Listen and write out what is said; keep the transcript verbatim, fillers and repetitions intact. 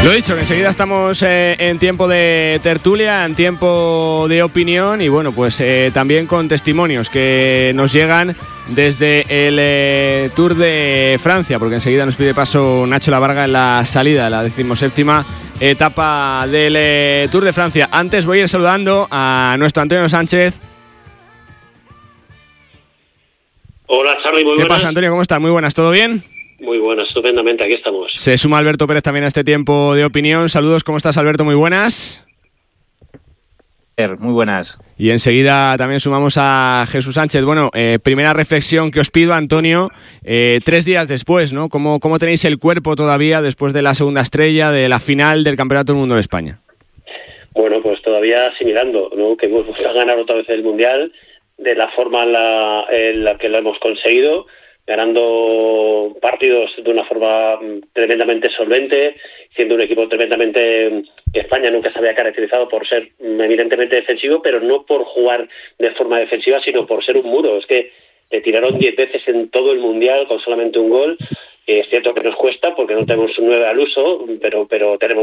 Lo dicho, que enseguida estamos eh, en tiempo de tertulia, en tiempo de opinión y bueno, pues eh, también con testimonios que nos llegan desde el eh, Tour de Francia, porque enseguida nos pide paso Nacho Lavarga en la salida, la decimoséptima etapa del eh, Tour de Francia. Antes voy a ir saludando a nuestro Antonio Sánchez. Hola, Charly, muy buenas. ¿Qué pasa, Antonio? ¿Cómo estás? Muy buenas, ¿todo bien? Muy buenas, estupendamente, aquí estamos. Se suma Alberto Pérez también a este tiempo de opinión. Saludos, ¿cómo estás, Alberto? Muy buenas. Muy buenas. Y enseguida también sumamos a Jesús Sánchez. Bueno, eh, primera reflexión que os pido, Antonio, eh, tres días después, ¿no? ¿Cómo, ¿Cómo tenéis el cuerpo todavía después de la segunda estrella, de la final del Campeonato del Mundo de España? Bueno, pues todavía asimilando, ¿no? Que hemos vuelto a ganar otra vez el Mundial de la forma en la, en la que lo hemos conseguido, ganando partidos de una forma tremendamente solvente, siendo un equipo tremendamente... España nunca se había caracterizado por ser evidentemente defensivo, pero no por jugar de forma defensiva, sino por ser un muro. Es que te tiraron diez veces en todo el Mundial con solamente un gol. Es cierto que nos cuesta porque no tenemos un nueve al uso, pero, pero tenemos